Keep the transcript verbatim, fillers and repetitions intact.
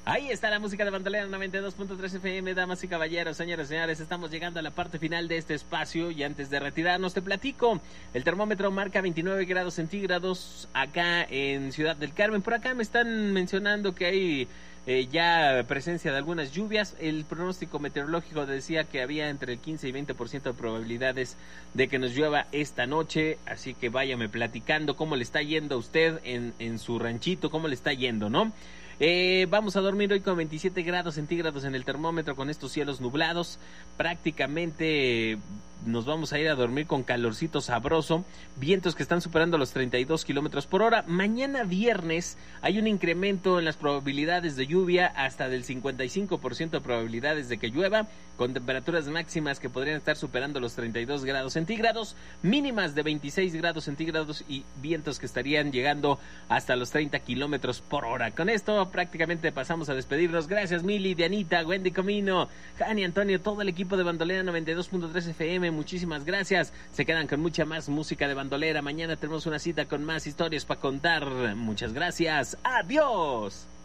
Ahí está la música de Bandolera noventa y dos punto tres F M, damas y caballeros, señoras y señores, estamos llegando a la parte final de este espacio y antes de retirarnos te platico, el termómetro marca veintinueve grados centígrados acá en Ciudad del Carmen. Por acá me están mencionando que hay eh, ya presencia de algunas lluvias. El pronóstico meteorológico decía que había entre el quince y veinte por ciento de probabilidades de que nos llueva esta noche, así que váyame platicando cómo le está yendo a usted en, en su ranchito, cómo le está yendo, ¿no? Eh, vamos a dormir hoy con veintisiete grados centígrados en el termómetro, con estos cielos nublados. Prácticamente nos vamos a ir a dormir con calorcito sabroso, vientos que están superando los treinta y dos kilómetros por hora. Mañana viernes hay un incremento en las probabilidades de lluvia hasta del cincuenta y cinco por ciento de probabilidades de que llueva, con temperaturas máximas que podrían estar superando los treinta y dos grados centígrados, mínimas de veintiséis grados centígrados y vientos que estarían llegando hasta los treinta kilómetros por hora. Con esto prácticamente pasamos a despedirnos. Gracias Mili, Dianita, Wendy Comino, Jani, Antonio, todo el equipo de Bandolera noventa y dos punto tres F M. Muchísimas gracias. Se quedan con mucha más música de Bandolera. Mañana tenemos una cita con más historias para contar. Muchas gracias. Adiós.